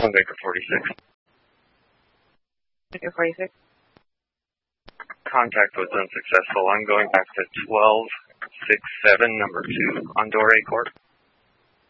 1 Baker 46. Baker 46. Contact was unsuccessful. I'm going back to 1267, number 2 on Dore Court.